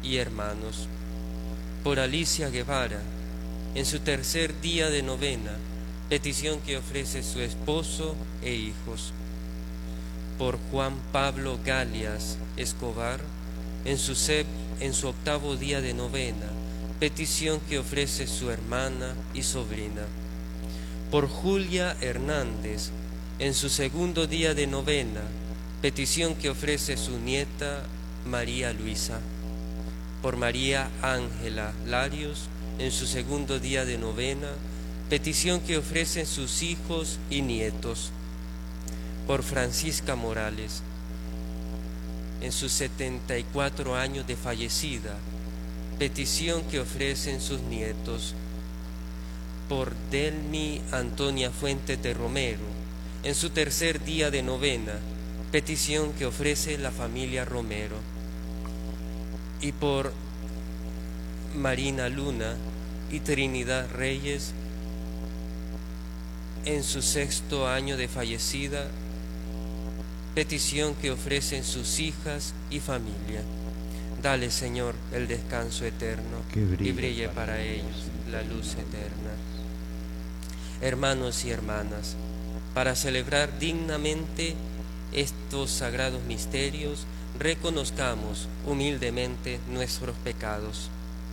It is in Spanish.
y hermanos. Por Alicia Guevara, en su tercer día de novena, petición que ofrece su esposo e hijos. Por Juan Pablo Galias Escobar, en su octavo día de novena, petición que ofrece su hermana y sobrina. Por Julia Hernández, en su segundo día de novena, petición que ofrece su nieta María Luisa. Por María Ángela Larios, en su segundo día de novena, petición que ofrecen sus hijos y nietos. Por Francisca Morales, en sus 74 años de fallecida, petición que ofrecen sus nietos. Por Delmi Antonia Fuentes de Romero, en su tercer día de novena, petición que ofrece la familia Romero. Y por Marina Luna y Trinidad Reyes, en su sexto año de fallecida, petición que ofrecen sus hijas y familia. Dale, Señor, el descanso eterno, y brille para ellos la luz eterna. Hermanos y hermanas, para celebrar dignamente estos sagrados misterios, reconozcamos humildemente nuestros pecados.